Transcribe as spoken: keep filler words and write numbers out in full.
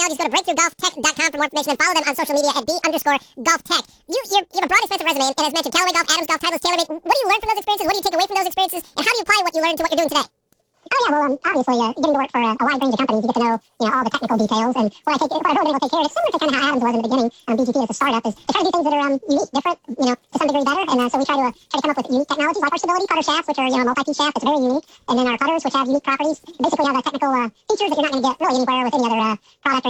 technologies, go to breakthrough golf tech dot com for more information and follow them on social media at B underscore golf tech. You, you're, you have a broad, expansive resume, and as mentioned, Callaway Golf, Adams Golf, Titleist, TaylorMade. What do you learn from those experiences? What do you take away from those experiences? And how do you apply what you learned to what you're doing today? Oh yeah, well, um, obviously, uh, getting to work for uh, a wide range of companies, you get to know, you know, all the technical details. And what I take, what I've really been able to take care of, it's similar to kind of how Adams was in the beginning. Um, B G P as a startup is to try to do things that are um, unique, different, you know, to some degree better. And uh, so we try to uh, try to come up with unique technologies, like our stability putter shafts, which are, you know, multi-piece shaft that's very unique, and then our putters, which have unique properties, basically have uh, technical uh, features that you're not going to get really anywhere with any other uh, product.